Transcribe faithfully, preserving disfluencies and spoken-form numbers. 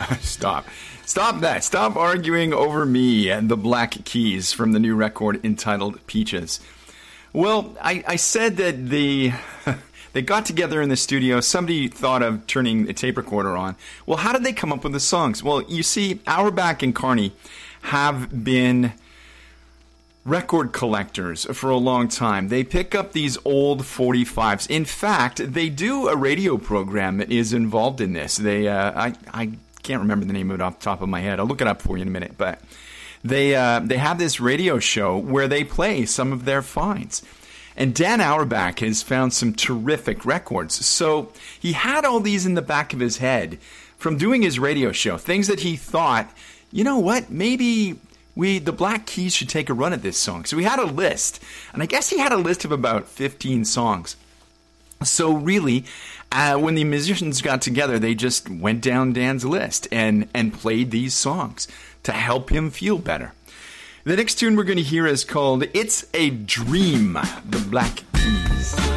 Stop. Stop that. Stop arguing over me and the Black Keys from the new record entitled Peaches. Well, I, I said that the... They got together in the studio. Somebody thought of turning a tape recorder on. Well, how did they come up with the songs? Well, you see, Auerbach and Carney have been record collectors for a long time. They pick up these old forty-fives. In fact, they do a radio program that is involved in this. They, uh, I, I can't remember the name of it off the top of my head. I'll look it up for you in a minute. But they, uh, they have this radio show where they play some of their finds. And Dan Auerbach has found some terrific records. So he had all these in the back of his head from doing his radio show. Things that he thought, you know what, maybe we, the Black Keys, should take a run at this song. So he had a list. And I guess he had a list of about fifteen songs. So really, uh, when the musicians got together, they just went down Dan's list and, and played these songs to help him feel better. The next tune we're going to hear is called It's a Dream, the Black Keys.